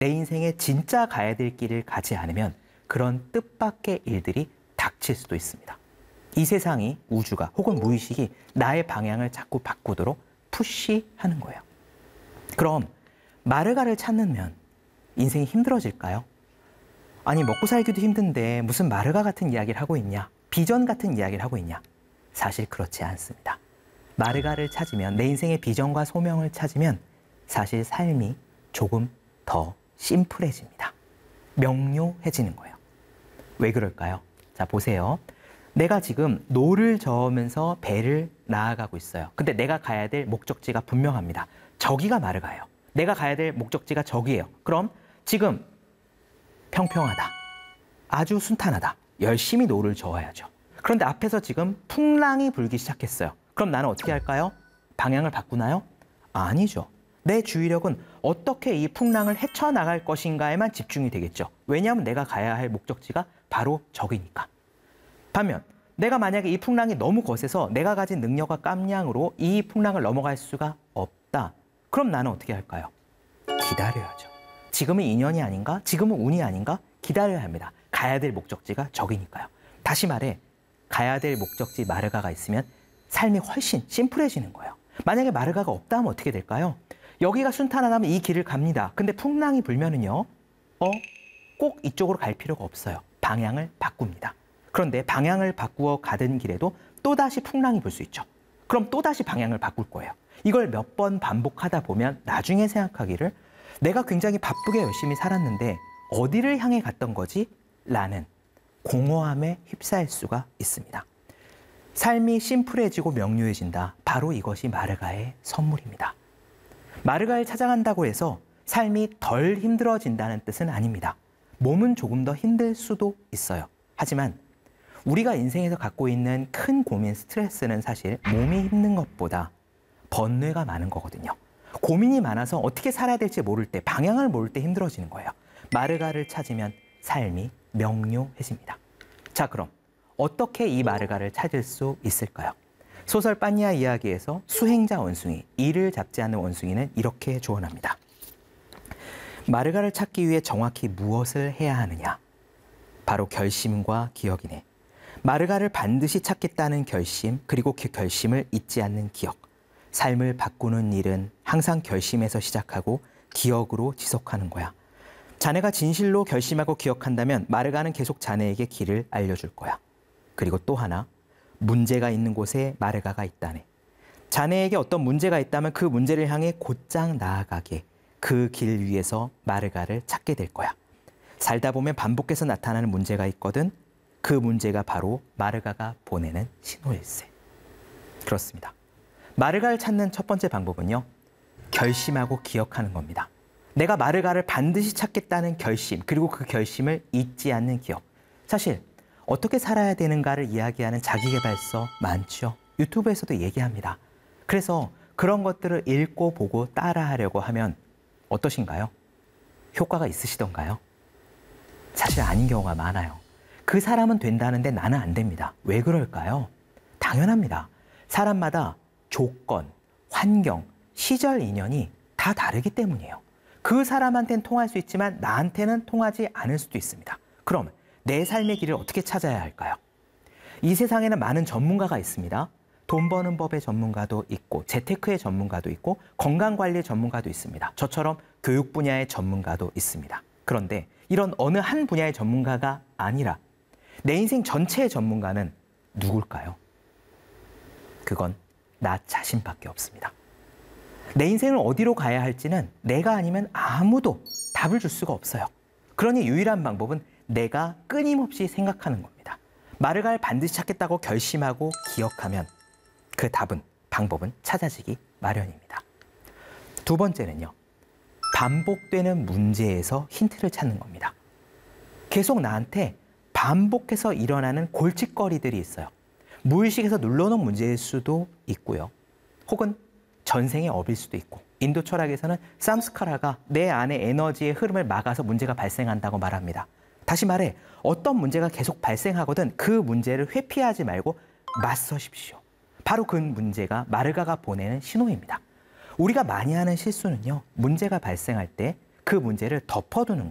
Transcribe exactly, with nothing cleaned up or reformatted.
내 인생에 진짜 가야 될 길을 가지 않으면 그런 뜻밖의 일들이 닥칠 수도 있습니다. 이 세상이, 우주가 혹은 무의식이 나의 방향을 자꾸 바꾸도록 푸시하는 거예요. 그럼 마르가를 찾으면 인생이 힘들어질까요? 아니, 먹고 살기도 힘든데 무슨 마르가 같은 이야기를 하고 있냐? 비전 같은 이야기를 하고 있냐? 사실 그렇지 않습니다. 마르가를 찾으면, 내 인생의 비전과 소명을 찾으면 사실 삶이 조금 더 심플해집니다. 명료해지는 거예요. 왜 그럴까요? 자, 보세요. 내가 지금 노를 저으면서 배를 나아가고 있어요. 근데 내가 가야 될 목적지가 분명합니다. 저기가 마르가예요. 내가 가야 될 목적지가 저기예요. 그럼 지금 평평하다, 아주 순탄하다, 열심히 노를 저어야죠. 그런데 앞에서 지금 풍랑이 불기 시작했어요. 그럼 나는 어떻게 할까요? 방향을 바꾸나요? 아니죠. 내 주의력은 어떻게 이 풍랑을 헤쳐나갈 것인가에만 집중이 되겠죠. 왜냐하면 내가 가야 할 목적지가 바로 저기니까. 반면 내가 만약에 이 풍랑이 너무 거세서 내가 가진 능력과 깜냥으로 이 풍랑을 넘어갈 수가 없다. 그럼 나는 어떻게 할까요? 기다려야죠. 지금은 인연이 아닌가? 지금은 운이 아닌가? 기다려야 합니다. 가야 될 목적지가 저기니까요. 다시 말해, 가야 될 목적지 마르가가 있으면 삶이 훨씬 심플해지는 거예요. 만약에 마르가가 없다 하면 어떻게 될까요? 여기가 순탄하다면 이 길을 갑니다. 근데 풍랑이 불면은요, 어? 꼭 이쪽으로 갈 필요가 없어요. 방향을 바꿉니다. 그런데 방향을 바꾸어 가던 길에도 또다시 풍랑이 불 수 있죠. 그럼 또다시 방향을 바꿀 거예요. 이걸 몇 번 반복하다 보면 나중에 생각하기를 내가 굉장히 바쁘게 열심히 살았는데 어디를 향해 갔던 거지? 라는 공허함에 휩싸일 수가 있습니다. 삶이 심플해지고 명료해진다. 바로 이것이 마르가의 선물입니다. 마르가를 찾아간다고 해서 삶이 덜 힘들어진다는 뜻은 아닙니다. 몸은 조금 더 힘들 수도 있어요. 하지만 우리가 인생에서 갖고 있는 큰 고민, 스트레스는 사실 몸이 힘든 것보다 번뇌가 많은 거거든요. 고민이 많아서 어떻게 살아야 될지 모를 때, 방향을 모를 때 힘들어지는 거예요. 마르가를 찾으면 삶이 명료해집니다. 자, 그럼 어떻게 이 마르가를 찾을 수 있을까요? 소설 빤니아 이야기에서 수행자 원숭이, 이를 잡지 않는 원숭이는 이렇게 조언합니다. 마르가를 찾기 위해 정확히 무엇을 해야 하느냐? 바로 결심과 기억이네. 마르가를 반드시 찾겠다는 결심, 그리고 그 결심을 잊지 않는 기억. 삶을 바꾸는 일은 항상 결심에서 시작하고 기억으로 지속하는 거야. 자네가 진실로 결심하고 기억한다면 마르가는 계속 자네에게 길을 알려줄 거야. 그리고 또 하나, 문제가 있는 곳에 마르가가 있다네. 자네에게 어떤 문제가 있다면 그 문제를 향해 곧장 나아가게, 그 길 위에서 마르가를 찾게 될 거야. 살다 보면 반복해서 나타나는 문제가 있거든. 그 문제가 바로 마르가가 보내는 신호일세. 그렇습니다. 마르가를 찾는 첫 번째 방법은요, 결심하고 기억하는 겁니다. 내가 마르가를 반드시 찾겠다는 결심, 그리고 그 결심을 잊지 않는 기억. 사실 어떻게 살아야 되는가를 이야기하는 자기계발서 많죠. 유튜브에서도 얘기합니다. 그래서 그런 것들을 읽고 보고 따라하려고 하면 어떠신가요? 효과가 있으시던가요? 사실 아닌 경우가 많아요. 그 사람은 된다는데 나는 안 됩니다. 왜 그럴까요? 당연합니다. 사람마다 조건, 환경, 시절 인연이 다 다르기 때문이에요. 그 사람한테는 통할 수 있지만 나한테는 통하지 않을 수도 있습니다. 그럼 내 삶의 길을 어떻게 찾아야 할까요? 이 세상에는 많은 전문가가 있습니다. 돈 버는 법의 전문가도 있고, 재테크의 전문가도 있고, 건강관리의 전문가도 있습니다. 저처럼 교육 분야의 전문가도 있습니다. 그런데 이런 어느 한 분야의 전문가가 아니라 내 인생 전체의 전문가는 누굴까요? 그건 나 자신밖에 없습니다. 내 인생을 어디로 가야 할지는 내가 아니면 아무도 답을 줄 수가 없어요. 그러니 유일한 방법은 내가 끊임없이 생각하는 겁니다. 마르가를 반드시 찾겠다고 결심하고 기억하면 그 답은, 방법은 찾아지기 마련입니다. 두 번째는요, 반복되는 문제에서 힌트를 찾는 겁니다. 계속 나한테 반복해서 일어나는 골칫거리들이 있어요. 무의식에서 눌러놓은 문제일 수도 있고요. 혹은 전생의 업일 수도 있고, 인도 철학에서는 삼스카라가 내 안의 에너지의 흐름을 막아서 문제가 발생한다고 말합니다. 다시 말해, 어떤 문제가 계속 발생하거든 그 문제를 회피하지 말고 맞서십시오. 바로 그 문제가 마르가가 보내는 신호입니다. 우리가 많이 하는 실수는요, 문제가 발생할 때 그 문제를 덮어두는